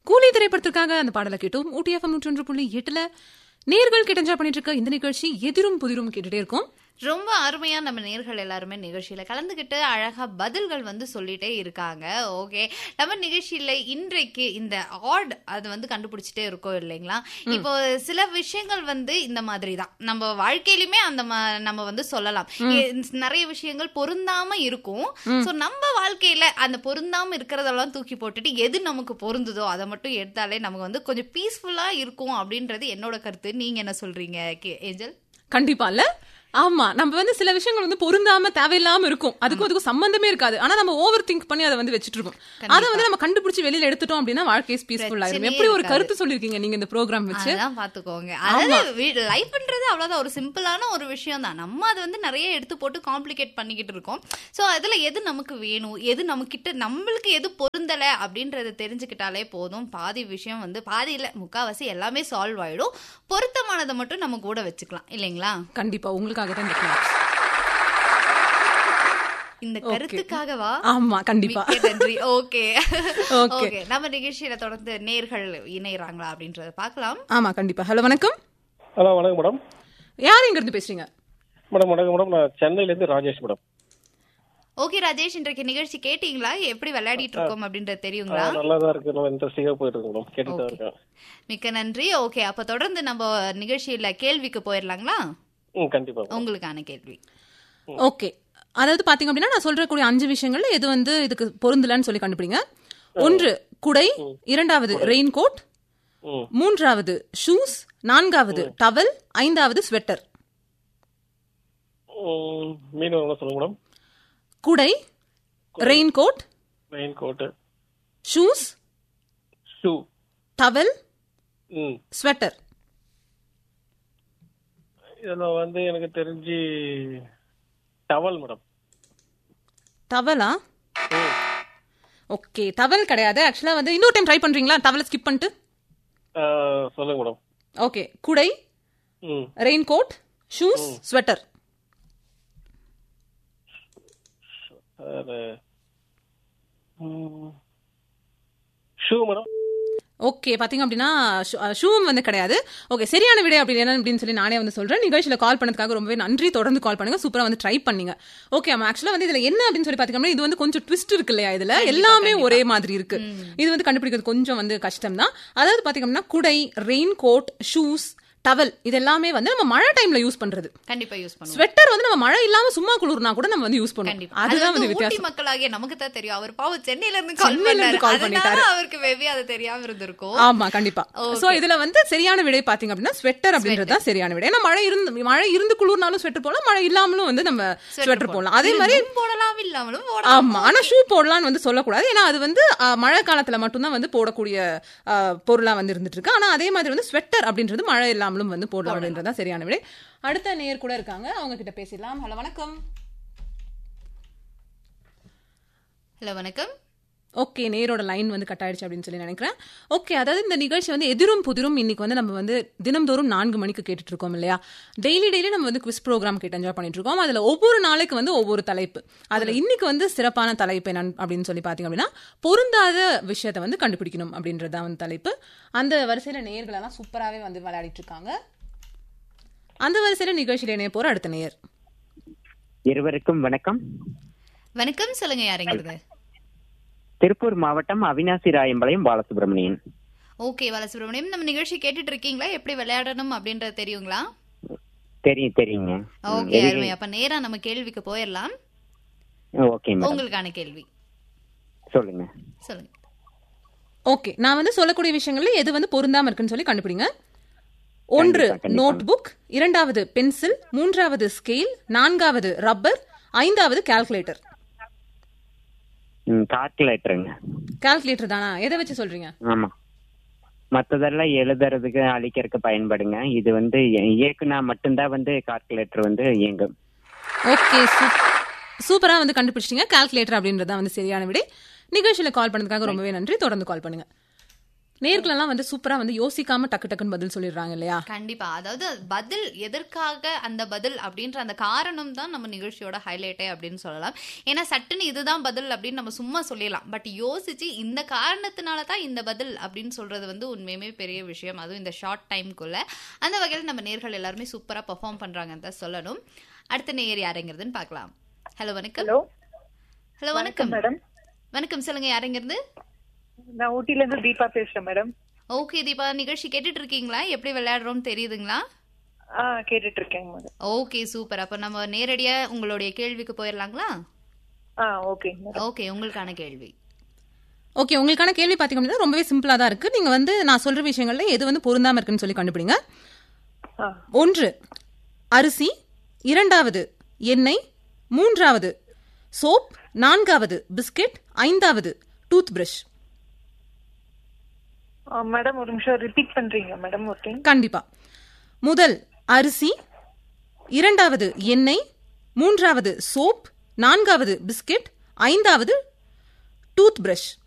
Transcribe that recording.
கூலி திரைப்படத்திற்காக அந்த பாடலை கேட்டோம். ஊட்டி FM 101.8 நேர்கள் கேட்டு என்ஜாய் பண்ணிட்டு இருக்க இந்த நிகழ்ச்சி எதிரும் புதிரும் கேட்டுட்டே இருக்கும். ரொம்ப அருமையா நம்ம நேர்கள் எல்லாருமே நிகழ்ச்சியில கலந்துகிட்டு அழகா பதில்கள் சொல்லிட்டே இருக்காங்க. ஓகே, நம்ம நிகழ்ச்சியில இன்றைக்கு இந்த ஆட் அது கண்டுபிடிச்சிட்டே இருக்கோம் இல்லைங்களா? இப்போ சில விஷயங்கள் இந்த மாதிரி தான் நம்ம வாழ்க்கையிலுமே அந்த நம்ம சொல்லலாம். நிறைய விஷயங்கள் பொருந்தாம இருக்கும். சோ நம்ம வாழ்க்கையில அந்த பொருந்தாம இருக்கிறதெல்லாம் தூக்கி போட்டுட்டு எது நமக்கு பொருந்துதோ அதை மட்டும் எடுத்தாலே நமக்கு கொஞ்சம் பீஸ்ஃபுல்லா இருக்கும் அப்படின்றது என்னோட கருத்து. நீங்க என்ன சொல்றீங்க ஏஞ்சல்? கண்டிப்பா இல்ல, ஆமா, நம்ம சில விஷயங்கள் பொருந்தாம தேவையில்லாம இருக்கும், அதுக்கும் சம்பந்தமே இருக்காது. ஆனா நம்ம ஓவர் திங்க் பண்ணி அதை வச்சுட்டு இருக்கோம். அதை நம்ம கண்டுபிடிச்சு வெளியில எடுத்துட்டோம் அப்படின்னா வாழ்க்கை பீஸ்ஃபுல் ஆயிரும். எப்படி ஒரு கருத்து சொல்லிருக்கீங்க நீங்க இந்த ப்ரோக்ராம் வச்சு? பாத்துக்கோங்க, அதாவது லைஃப்ன்றது அவ்வளவுதான், ஒரு சிம்பிளான ஒரு விஷயம் தான். நம்ம அதை நிறைய எடுத்து போட்டு காம்ப்ளிகேட் பண்ணிக்கிட்டு இருக்கோம். சோ அதுல எது நமக்கு வேணும், எது நம்மகிட்ட நம்மளுக்கு எது பொருந்தல அப்படின்றத தெரிஞ்சுக்கிட்டாலே போதும். பாதி விஷயம் பாதி இல்ல முக்காவாசி எல்லாமே சால்வ் ஆயிடும். பொருத்தமானதை மட்டும் நம்ம கூட வச்சுக்கலாம் இல்லைங்களா? கண்டிப்பா, உங்களுக்கு இந்த கருத்துக்காகவா? ஆமா, கண்டிப்பா. நன்றி. ஓகே ஓகே, நம்ம நிகழ்ச்சியில தொடர்ந்து நேர்கள் இணையறாங்களா அப்படின்றத பார்க்கலாம். ஆமா, கண்டிப்பா. ஹலோ, வணக்கம். ஹலோ, வணக்கம் மேடம். யார் எங்க இருந்து பேசுறீங்க? மேடம் வணக்கம் மேடம், நான் சென்னையில இருந்து ராஜேஷ் மேடம். ஓகே ராஜேஷ், இன்றைக்கு நிகழ்ச்சி கேட்டீங்களா? எப்படி விளையாடிட்டு இருக்கோம் அப்படின்றது தெரியுங்களா? நல்லாதான் இருக்கு, நல்லா இன்ட்ரெஸ்டிங்கா போயிட்டு இருக்கு மேடம், கேட்டுட்டு இருக்கேன். மிக்க நன்றி. ஓகே, அப்ப தொடர்ந்து நம்ம நிகழ்ச்சியில கேள்விக்கு போயிடலாங்களா? கண்டிப்பா. உங்களுக்கான கேள்வி. ஓகே, அதாவது பாத்தீங்க அப்படின்னா நான் சொல்றக்கூடிய 5 விஷயங்கள்ல எது இதுக்கு பொருந்தலன்னு சொல்லி கண்டுபிடிங்க. 1 குடை, 2வது ரெயின் கோட், 3வது ஷூஸ், 4வது டவல், 5வது ஸ்வெட்டர். மீண்டும் சொல்லுங்க மேடம். குடை, rain coat, shoes, towel, sweater. இதுல எனக்கு தெரிஞ்சு டவல் மேடம். டவலா? ஓகே, டவல் கிடையாது. ஆக்சுவலா இன்னொரு டைம் ட்ரை பண்றீங்களா? டவலை ஸ்கிப் பண்ணிட்டு சொல்லுங்க மேடம். ஓகே, குடை, rain coat, shoes, sweater. Shoe madam. Okay, பாத்தீங்க அப்படின்னா ஷூவும் கிடையாது. ஓகே, சரியான விடை அப்படி என்ன அப்படின்னு சொல்லி நானே சொல்றேன். நிகழ்ச்சியில கால் பண்ணதுக்காக ரொம்பவே நன்றி. தொடர்ந்து கால் பண்ணுங்க, சூப்பரா ட்ரை பண்ணீங்க. ஓகே, ஆக்சுவலா இதுல என்ன அப்படின்னு சொல்லி பாத்தீங்கன்னா இது கொஞ்சம் ட்விஸ்ட் இருக்கு இல்லையா? இதுல எல்லாமே ஒரே மாதிரி இருக்கு. இது கண்டுபிடிக்கிறது கொஞ்சம் கஷ்டம் தான். அதாவது பாத்தீங்கன்னா குடை, ரெயின் கோட், ஷூஸ், டவல் இது எல்லாமே நம்ம மழை டைம்ல யூஸ் பண்றது. கண்டிப்பா யூஸ் பண்ணுவோம். ஸ்வெட்டர் நம்ம மழை இல்லாம சும்மா குளிர்னா கூட நம்ம யூஸ் பண்ணுவோம். அதுதான் வித்தியாசம். ஊட்டி மக்களாகிய நமக்கு தான் தெரியும். அவர் பாவம் சென்னையில இருந்து கால் பண்ணிட்டாரு. அவருக்கு மேபி அது தெரியாம இருந்திருக்கும். ஆமா, கண்டிப்பா. சோ இதுல சரியான விடை பாத்தீங்க அப்படின்னா ஸ்வெட்டர் அப்படின்றது தான் சரியான விடை. ஏன்னா மழை இருந்து குளிர்னாலும் ஸ்வெட்டர் போடலாம், மழை இல்லாமலும் நம்ம ஸ்வெட்டர் போடலாம். அதே மாதிரி போடலாம், இல்லாமலும் போடலாம். ஆமா, ஆனா ஷூ போடலாம்னு சொல்லக்கூடாது. ஏன்னா அது மழை காலத்துல மட்டும்தான் போடக்கூடிய பொருளா இருந்துட்டு இருக்கு. ஆனா அதே மாதிரி ஸ்வெட்டர் அப்படின்றது மழை இல்லாமலும் போடலாம். சரியான விடை. அடுத்த நேயர் கூட இருக்காங்க, அவங்க கிட்ட பேசிடலாம். ஹலோ, வணக்கம். ஹலோ, வணக்கம். ஓகே, நேரோட லைன் கட் ஆயிடுச்சு அப்படின்னு சொல்லி நினைக்கிறேன். ஓகே, அதாவது இந்த நிகழ்ச்சி எதிரும் புதிரும் இன்னைக்கு நம்ம தினம்தோறும் 4 மணிக்கு கேட்டுட்டு இருக்கோம் இல்லையா? டெய்லி நம்ம குவிஸ் ப்ரோக்ராம் கேட்டு என்ஜாய் பண்ணிட்டு இருக்கோம். அதுல ஒவ்வொரு நாளைக்கு ஒவ்வொரு தலைப்பு. அதுல இன்னைக்கு சிறப்பான தலைப்பு என்ன அப்படின்னு சொல்லி பாத்தீங்க அப்படின்னா பொருந்தாத விஷயத்தை கண்டுபிடிக்கணும் அப்படின்றதான் தலைப்பு. அந்த வரிசையில நேயர்கள் எல்லாம் சூப்பராகவே விளையாடிட்டு இருக்காங்க. அந்த வரிசையில நிகழ்ச்சியில இணைய போற அடுத்த நேயர். இருவருக்கும் வணக்கம். வணக்கம், சொல்லுங்க, யாருங்கிறது? திருப்பூர் மாவட்டம் அவினாசி ராயம்பாளையம் பாலசுப்ரமணியன். ஓகே பாலசுப்ரமணியம், நம்ம நிகழ்ச்சி கேட்டுட்டு இருக்கீங்களா? எப்படி விளையாடணும் அப்படின்றது தெரியுங்களா? தெரியுங்க. ஓகே, அருமை. அப்ப நேரா நம்ம கேள்விக்கு போயிடலாம். ஓகே, உங்களுக்கான கேள்வி சொல்லுங்க. ஓகே, நான் சொல்லக்கூடிய விஷயங்கள்ல எது பொருந்தாம இருக்குன்னு சொல்லி கண்டுபிடிங்க. 1 நோட் புக், 2வது பென்சில், 3வது ஸ்கேல், 4வது ரப்பர், 5வது கால்குலேட்டர். கால்குலேட்டர் தானா? எதை வச்சு சொல்றீங்க? ஆமா, மத்ததெல்லாம் எழுதுறதுக்கு அழிக்கிறதுக்கு பயன்படுங்க. இது இயக்குனா மட்டும்தான் கால்குலேட்டர் இயங்கும். ஓகே, சூப்பரா கண்டுபிடிச்சிட்டீங்க. கால்குலேட்டர் அப்படின்றதான் சரியான விடை. நிகழ்ச்சியில கால் பண்ணதுக்காக ரொம்பவே நன்றி. தொடர்ந்து கால் பண்ணுங்க. நேர்களெல்லாம் வந்து சூப்பரா வந்து யோசிக்காம டக்கு டக்குன்னு பதில் சொல்லிடுறாங்க இல்லையா? கண்டிப்பா. அதாவது பதில் எதற்காக அந்த பதில் அப்படின்ற அந்த காரணம் தான் நம்ம நிகழ்ச்சியோட ஹைலைட்டே அப்படின்னு சொல்லலாம். ஏன்னா சட்டுன்னு இதுதான் பதில் அப்படின்னு நம்ம சும்மா சொல்லிடலாம். பட் யோசிச்சு இந்த காரணத்தினால தான் இந்த பதில் அப்படின்னு சொல்றது வந்து உண்மையுமே பெரிய விஷயம். அதுவும் இந்த ஷார்ட் டைம்குள்ள. அந்த வகையில் நம்ம நேர்கள் எல்லாருமே சூப்பரா பெர்ஃபார்ம் பண்றாங்கன்னு தான் சொல்லணும். அடுத்த நேயர் யாருங்கிறதுன்னு பார்க்கலாம். ஹலோ வணக்கம். ஹலோ வணக்கம் மேடம். வணக்கம், சொல்லுங்க யாருங்கிறது? நான் ஊட்டில இருந்து தீபா பேசுறேன் மேடம். ஓகே தீபா, நிகழ்ச்சி கேட்டுட்டு இருக்கீங்களா? எப்படி விளையாடுறோம்னு தெரியுதுங்களா? கேட்டுட்டு இருக்கேன் மேடம். Okay super. அப்ப நம்ம நேரடியா உங்களுடைய கேள்விக்கு போயிடலாங்களா? Okay madam. ஓகே, உங்களுக்கான கேள்வி. ஓகே, உங்களுக்கான கேள்வி பாத்தீங்க அப்படின்னா ரொம்பவே சிம்பிளா தான் இருக்கு. நீங்க வந்து நான் சொல்ற விஷயங்கள்ல எது வந்து பொருந்தாம இருக்குன்னு சொல்லி கண்டுபிடிங்க. 1 அரிசி, 2வது எண்ணெய், 3வது சோப், 4வது பிஸ்கட், 5வது டூத் பிரஷ். மேடம் ஒரு நிமிஷம் ரிப்பீட் பண்றீங்க மேடம்? ஓகே, கண்டிப்பா. முதல் அரிசி, 2வது எண்ணெய், 3வது சோப், 4வது பிஸ்கட், 5வது டூத் பிரஷ்.